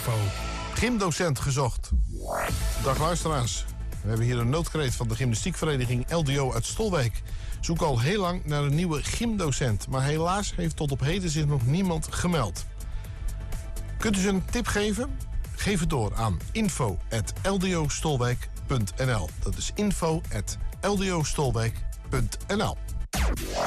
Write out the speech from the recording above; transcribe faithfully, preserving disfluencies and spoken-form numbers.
info. Gymdocent gezocht. Dag luisteraars. We hebben hier een noodkreet van de gymnastiekvereniging L D O uit Stolwijk. Zoek al heel lang naar een nieuwe gymdocent. Maar helaas heeft tot op heden zich nog niemand gemeld. Kunt u ze een tip geven? Geef het door aan info at l d o stolwijk punt n l. Dat is info at l d o stolwijk punt n l.